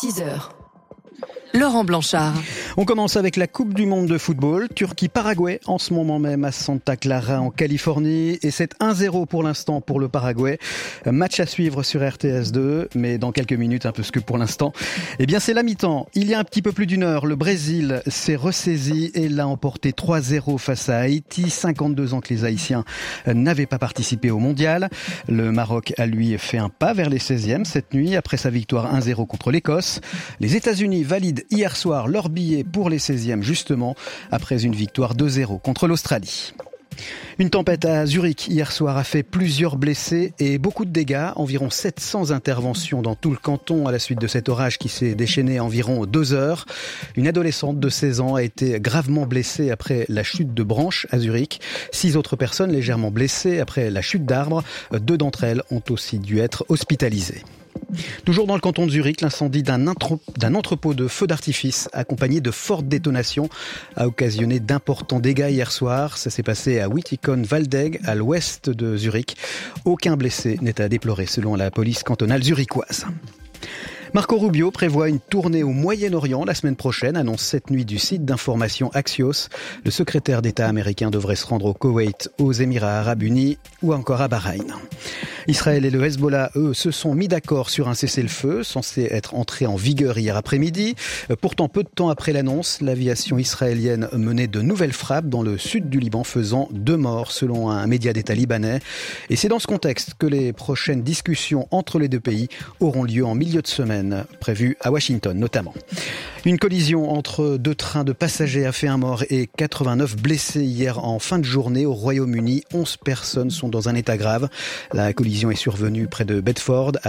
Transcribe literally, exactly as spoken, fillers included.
six heures. Laurent Blanchard. On commence avec la Coupe du Monde de football. Turquie-Paraguay en ce moment même à Santa Clara en Californie. Et c'est un zéro pour l'instant pour le Paraguay. Match à suivre sur R T S deux. Mais dans quelques minutes, un peu ce que pour l'instant. Eh bien, c'est la mi-temps. Il y a un petit peu plus d'une heure, le Brésil s'est ressaisi et l'a emporté trois zéro face à Haïti. cinquante-deux ans que les Haïtiens n'avaient pas participé au mondial. Le Maroc a lui fait un pas vers les seizièmes cette nuit après sa victoire un zéro contre l'Écosse. Les États-Unis valident hier soir leur billet pour les seizièmes justement après une victoire deux zéro contre l'Australie. Une tempête à Zurich hier soir a fait plusieurs blessés et beaucoup de dégâts, environ sept cents interventions dans tout le canton à la suite de cet orage qui s'est déchaîné environ deux heures. Une adolescente de seize ans a été gravement blessée après la chute de branches à Zurich. Six autres personnes légèrement blessées après la chute d'arbres. Deux d'entre elles ont aussi dû être hospitalisées. Toujours dans le canton de Zurich, l'incendie d'un, intro, d'un entrepôt de feux d'artifice accompagné de fortes détonations a occasionné d'importants dégâts hier soir. Ça s'est passé à Wittikon-Waldeck, à l'ouest de Zurich. Aucun blessé n'est à déplorer selon la police cantonale zurichoise. Marco Rubio prévoit une tournée au Moyen-Orient la semaine prochaine, annonce cette nuit du site d'information Axios. Le secrétaire d'État américain devrait se rendre au Koweït, aux Émirats arabes unis ou encore à Bahreïn. Israël et le Hezbollah, eux, se sont mis d'accord sur un cessez-le-feu censé être entré en vigueur hier après-midi. Pourtant, peu de temps après l'annonce, l'aviation israélienne menait de nouvelles frappes dans le sud du Liban, faisant deux morts selon un média d'État libanais. Et c'est dans ce contexte que les prochaines discussions entre les deux pays auront lieu en milieu de semaine, prévues à Washington notamment. Une collision entre deux trains de passagers a fait un mort et quatre-vingt-neuf blessés hier en fin de journée au Royaume-Uni. onze personnes sont dans un état grave. La collision est survenue près de Bedford.